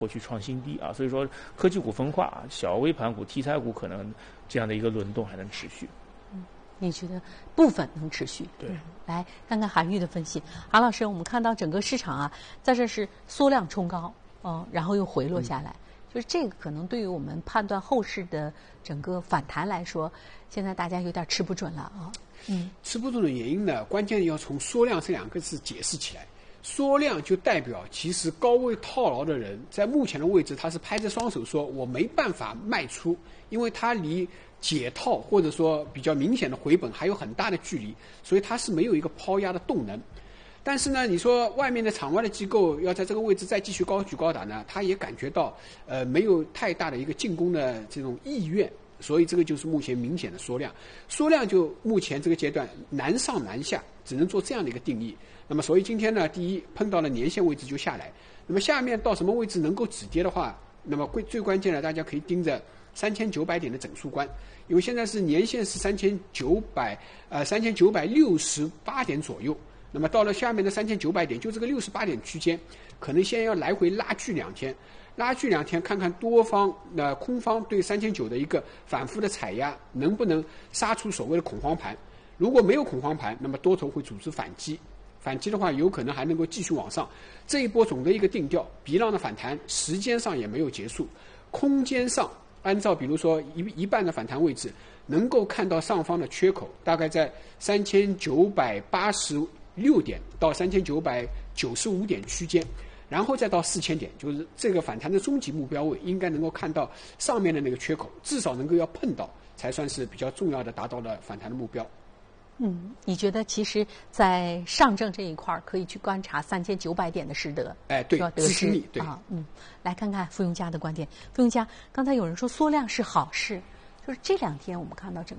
过去创新低啊，所以说科技股分化，小微盘股、题材股可能这样的一个轮动还能持续。 你觉得部分能持续？ 对， 来看看韩愈的分析。韩老师，我们看到整个市场啊，在这是缩量冲高，然后又回落下来，就是这个可能对于我们判断后市的整个反弹来说，现在大家有点吃不准了啊。 吃不准的原因呢，关键要从缩量这两个字解释起来。缩量就代表其实高位套牢的人在目前的位置，他是拍着双手说我没办法卖出，因为他离解套或者说比较明显的回本还有很大的距离，所以他是没有一个抛压的动能。但是呢，你说外面的场外的机构要在这个位置再继续高举高打呢，他也感觉到没有太大的一个进攻的这种意愿，所以这个就是目前明显的缩量。缩量就目前这个阶段难上难下，只能做这样的一个定义。那么所以今天呢，第一碰到了年线位置就下来，那么下面到什么位置能够止跌的话，那么最关键的大家可以盯着3900点的整数关，因为现在是年线是3968点左右，那么到了下面的3900点，就这个68点区间，可能先要来回拉锯2天，看看多方空方对3900的一个反复的踩压，能不能杀出所谓的恐慌盘。如果没有恐慌盘，那么多头会组织反击的话，有可能还能够继续往上。这一波总的一个定调，B浪的反弹时间上也没有结束，空间上按照比如说一半的反弹位置，能够看到上方的缺口大概在3986点到3995点区间，然后再到4000点，就是这个反弹的终极目标位，应该能够看到上面的那个缺口，至少能够要碰到，才算是比较重要的达到了反弹的目标。 你觉得其实在上证这一块可以去观察3900点的实得， 对，支持力，对啊，来看看傅永嘉的观点。傅永嘉，刚才有人说缩量是好事，就是这2天我们看到整